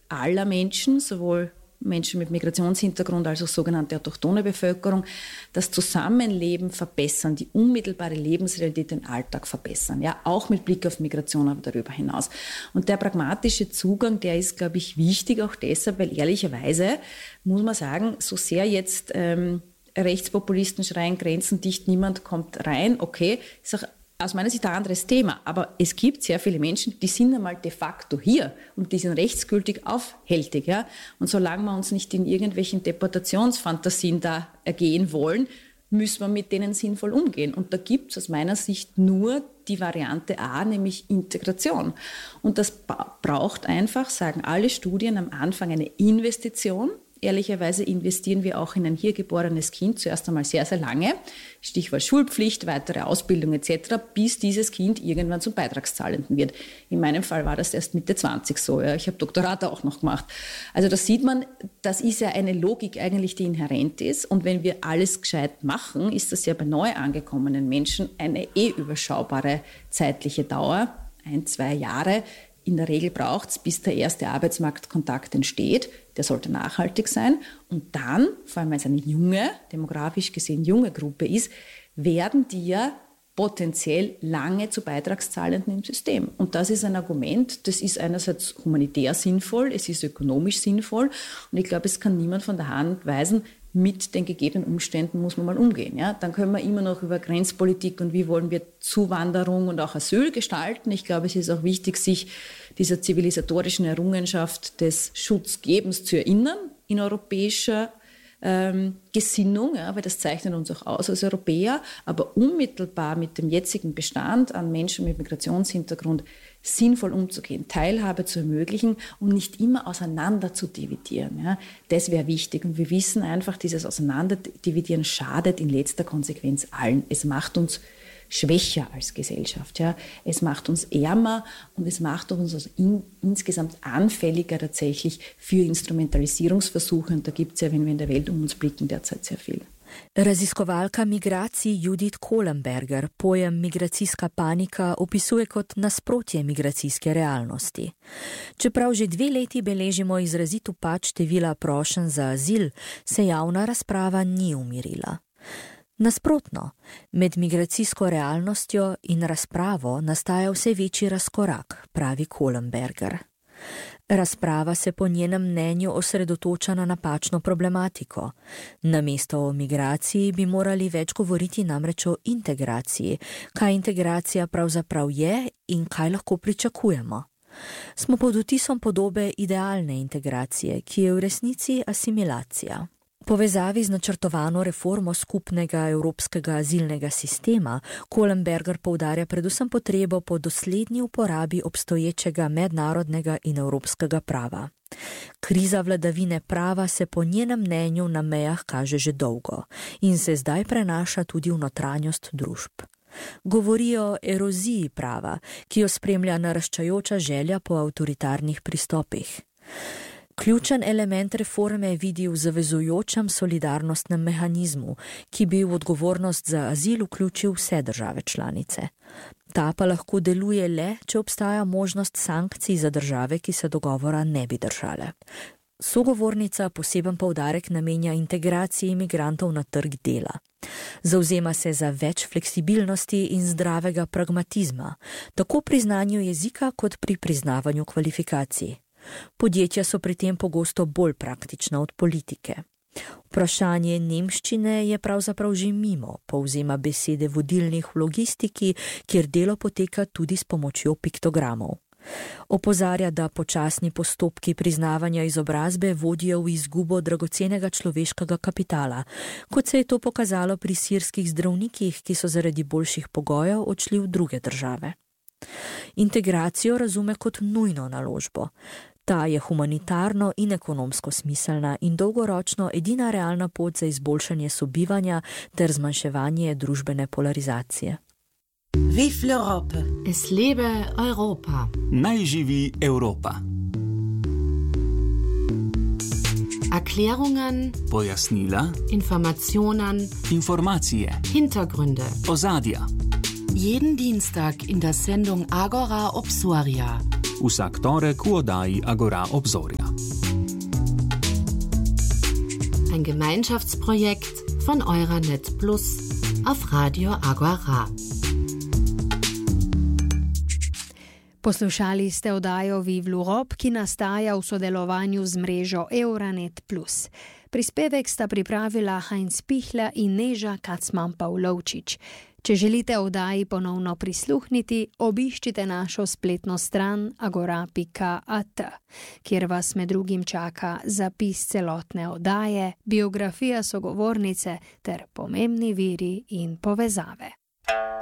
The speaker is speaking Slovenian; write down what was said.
aller Menschen, sowohl Menschen mit Migrationshintergrund als auch sogenannte autochthone Bevölkerung, das Zusammenleben verbessern, die unmittelbare Lebensrealität, den Alltag verbessern. Ja, auch mit Blick auf Migration, aber darüber hinaus. Und der pragmatische Zugang, der ist, glaube ich, wichtig, auch deshalb, weil ehrlicherweise, muss man sagen, so sehr jetzt Rechtspopulisten schreien, Grenzen dicht, niemand kommt rein, okay, ist auch aus meiner Sicht ein anderes Thema, aber es gibt sehr viele Menschen, die sind einmal de facto hier und die sind rechtsgültig aufhältig. Ja? Und solange wir uns nicht in irgendwelchen Deportationsfantasien da ergehen wollen, müssen wir mit denen sinnvoll umgehen. Und da gibt es aus meiner Sicht nur die Variante A, nämlich Integration. Und das braucht einfach, sagen alle Studien, am Anfang eine Investition. Ehrlicherweise investieren wir auch in ein hier geborenes Kind zuerst einmal sehr, sehr lange, Stichwort Schulpflicht, weitere Ausbildung etc., bis dieses Kind irgendwann zum Beitragszahlenden wird. In meinem Fall war das erst Mitte 20 so. Ja. Ich habe Doktorat auch noch gemacht. Also das sieht man, das ist ja eine Logik eigentlich, die inhärent ist. Und wenn wir alles gescheit machen, ist das ja bei neu angekommenen Menschen eine überschaubare zeitliche Dauer, 1-2 Jahre. In der Regel braucht es, bis der erste Arbeitsmarktkontakt entsteht. Der sollte nachhaltig sein. Und dann, vor allem wenn es eine junge, demografisch gesehen junge Gruppe ist, werden die ja potenziell lange zu Beitragszahlenden im System. Und das ist ein Argument, das ist einerseits humanitär sinnvoll, es ist ökonomisch sinnvoll. Und ich glaube, es kann niemand von der Hand weisen, mit den gegebenen Umständen muss man mal umgehen. Ja? Dann können wir immer noch über Grenzpolitik und wie wollen wir Zuwanderung und auch Asyl gestalten. Ich glaube, es ist auch wichtig, sich dieser zivilisatorischen Errungenschaft des Schutzgebens zu erinnern in europäischer Gesinnung, ja, weil das zeichnet uns auch aus als Europäer, aber unmittelbar mit dem jetzigen Bestand an Menschen mit Migrationshintergrund sinnvoll umzugehen, Teilhabe zu ermöglichen und nicht immer auseinander zu dividieren. Ja. Das wäre wichtig und wir wissen einfach, dieses Auseinanderdividieren schadet in letzter Konsequenz allen. Es macht uns schwächer als Gesellschaft. Ja. Es macht uns ärmer und es macht uns also insgesamt anfälliger tatsächlich für Instrumentalisierungsversuche. Und da gibt es ja, wenn wir in der Welt um uns blicken, derzeit sehr viel. Raziskovalka migracij Judith Kohlenberger pojem migracijska panika opisuje kot nasprotje migracijske realnosti. Čeprav že 2 leti beležimo izrazit upad števila prošenj za azil, se javna razprava ni umirila. Nasprotno, med migracijsko realnostjo in razpravo nastaja vse večji razkorak, pravi Kohlenberger. Razprava se po njenem mnenju osredotoča na napačno problematiko. Namesto o migraciji bi morali več govoriti namreč o integraciji, kaj integracija pravzaprav je in kaj lahko pričakujemo. Smo pod vtisom podobe idealne integracije, ki je v resnici asimilacija. V povezavi z načrtovano reformo skupnega evropskega azilnega sistema, Kohlenberger poudarja predvsem potrebo po doslednji uporabi obstoječega mednarodnega in evropskega prava. Kriza vladavine prava se po njenem mnenju na mejah kaže že dolgo in se zdaj prenaša tudi v notranjost družb. Govori o eroziji prava, ki jo spremlja naraščajoča želja po avtoritarnih pristopih. Ključen element reforme vidi v zavezujočem solidarnostnem mehanizmu, ki bi v odgovornost za azil vključil vse države članice. Ta pa lahko deluje le, če obstaja možnost sankcij za države, ki se dogovora ne bi držale. Sogovornica poseben poudarek namenja integraciji imigrantov na trg dela. Zavzema se za več fleksibilnosti in zdravega pragmatizma, tako pri znanju jezika kot pri priznavanju kvalifikacij. Podjetja so pri tem pogosto bolj praktična od politike. Vprašanje nemščine je pravzaprav že mimo, povzema besede vodilnih v logistiki, kjer delo poteka tudi s pomočjo piktogramov. Opozarja, da počasni postopki priznavanja izobrazbe vodijo v izgubo dragocenega človeškega kapitala, kot se je to pokazalo pri sirskih zdravnikih, ki so zaradi boljših pogojev odšli v druge države. Integracijo razume kot nujno naložbo. Ta je humanitarno in ekonomsko smiselna in dolgoročno edina realna pot za izboljšanje sobivanja ter zmanjševanje družbene polarizacije. Vive l'Europe! Es lebe Europa! Naj živi Evropa! Erklärungen, pojasnila, Informationen, informacije, Hintergründe, ozadja. Jeden Dienstag in der Sendung Agora Obsoria. vsak torek v oddaji Agora Obzorja. Ein Gemeinschaftsprojekt von Euranet Plus auf Radio Agora. Poslušali ste oddajo Vive l'Europe, ki nastaja v sodelovanju z mrežo Euranet Plus. Prispevek sta pripravila Heinz Pichler in Neža Kacman-Pavlovčič. Če želite oddaji ponovno prisluhniti, obiščite našo spletno stran agora.at, kjer vas med drugim čaka zapis celotne oddaje, biografija sogovornice ter pomembni viri in povezave.